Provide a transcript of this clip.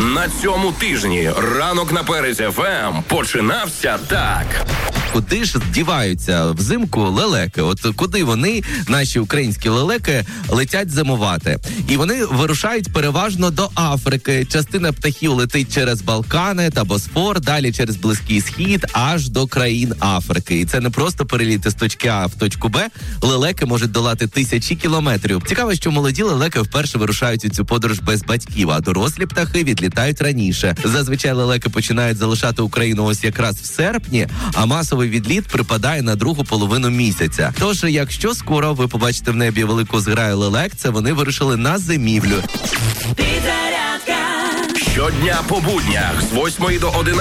На цьому тижні ранок на Перезі ФМ починався так. Куди ж діваються взимку лелеки? От куди вони, наші українські лелеки, летять зимувати? І вони вирушають переважно до Африки. Частина птахів летить через Балкани та Босфор, далі через Близький Схід, аж до країн Африки. І це не просто переліти з точки А в точку Б. Лелеки можуть долати тисячі кілометрів. Цікаво, що молоді лелеки вперше вирушають у цю подорож без батьків, а дорослі птахи відлітають раніше. Зазвичай лелеки починають залишати Україну ось якраз в серпні, а масовий відліт припадає на другу половину місяця. Тож, якщо скоро ви побачите в небі велику зграю лелек, це вони вирушили на зимівлю. Щодня по буднях з 8 до 11.